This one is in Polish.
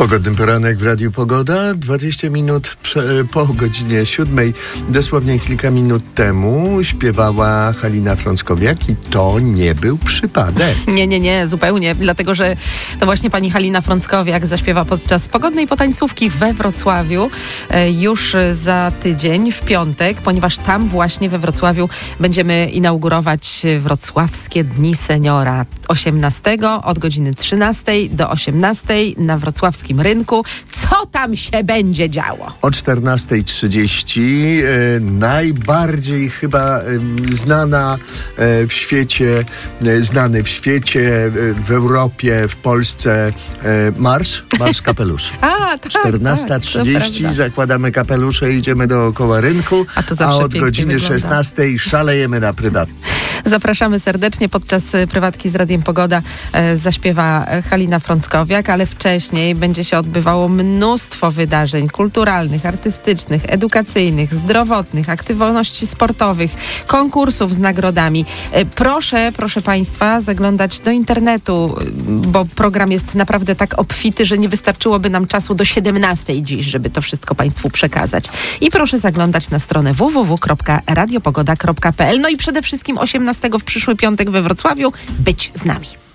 Pogodny poranek w Radiu Pogoda. 20 minut po godzinie 7. Dosłownie kilka minut temu śpiewała Halina Frąckowiak i to nie był przypadek. Nie, zupełnie. Dlatego, że to właśnie pani Halina Frąckowiak zaśpiewa podczas pogodnej potańcówki we Wrocławiu już za tydzień, w piątek, ponieważ tam właśnie we Wrocławiu będziemy inaugurować Wrocławskie Dni Seniora. 18 od godziny 13 do 18 na wrocławskim rynku. Co tam się będzie działo? O 14:30 najbardziej chyba znany w świecie, w Europie, w Polsce Marsz Kapeluszy. 14:30 tak, zakładamy kapelusze i idziemy dookoła rynku, a od godziny 16:00 szalejemy na prywatce. Zapraszamy serdecznie. Podczas prywatki z Radiem Pogoda zaśpiewa Halina Frąckowiak, ale wcześniej będzie się odbywało mnóstwo wydarzeń kulturalnych, artystycznych, edukacyjnych, zdrowotnych, aktywności sportowych, konkursów z nagrodami. Proszę Państwa, zaglądać do internetu, bo program jest naprawdę tak obfity, że nie wystarczyłoby nam czasu do 17:00 dziś, żeby to wszystko Państwu przekazać. I proszę zaglądać na stronę www.radiopogoda.pl. No i przede wszystkim 18 w przyszły piątek we Wrocławiu być z nami.